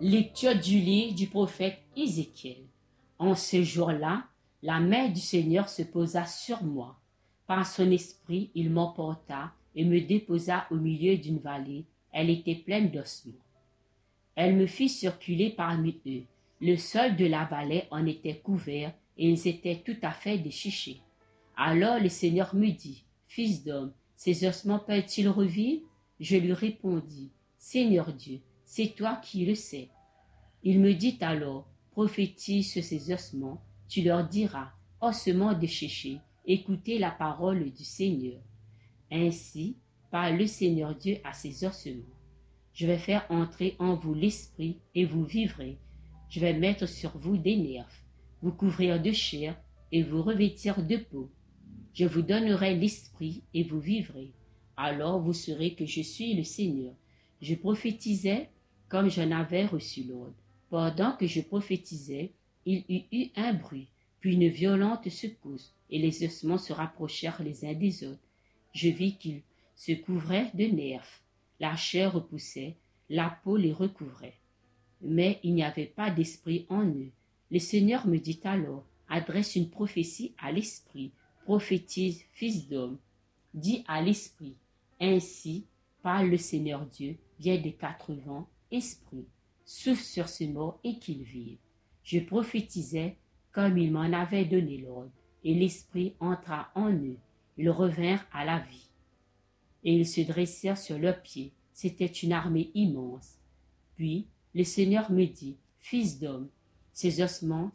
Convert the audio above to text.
Lecture du livre du prophète Ézéchiel. En ce jour-là, la main du Seigneur se posa sur moi. Par son esprit, il m'emporta et me déposa au milieu d'une vallée. Elle était pleine d'ossements. Elle me fit circuler parmi eux. Le sol de la vallée en était couvert et ils étaient tout à fait déchichés. Alors le Seigneur me dit, « Fils d'homme, ces ossements peuvent-ils revivre ?» Je lui répondis, « Seigneur Dieu, c'est toi qui le sais. » Il me dit alors, « Prophétise sur ces ossements, tu leur diras, ossements desséchés, écoutez la parole du Seigneur. Ainsi parle le Seigneur Dieu à ces ossements. Je vais faire entrer en vous l'esprit et vous vivrez. Je vais mettre sur vous des nerfs, vous couvrir de chair et vous revêtir de peau. Je vous donnerai l'esprit et vous vivrez. Alors vous saurez que je suis le Seigneur. » Je prophétisais comme j'en avais reçu l'ordre. Pendant que je prophétisais, il y eut un bruit, puis une violente secousse, et les ossements se rapprochèrent les uns des autres. Je vis qu'ils se couvraient de nerfs. La chair repoussait, la peau les recouvrait. Mais il n'y avait pas d'esprit en eux. Le Seigneur me dit alors, adresse une prophétie à l'esprit, prophétise, fils d'homme. Dis à l'esprit, ainsi parle le Seigneur Dieu, vient des quatre vents, esprit, souffle sur ces morts et qu'ils vivent. Je prophétisais comme il m'en avait donné l'ordre, et l'esprit entra en eux. Ils revinrent à la vie. Et ils se dressèrent sur leurs pieds. C'était une armée immense. Puis le Seigneur me dit, « Fils d'homme, ces ossements